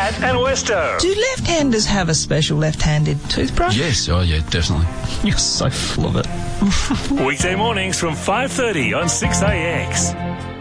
Matt and Westo. Do left-handers have a special left-handed toothbrush? Yes, oh yeah, definitely. You're so full of it. Weekday mornings from 5:30 on 6AX.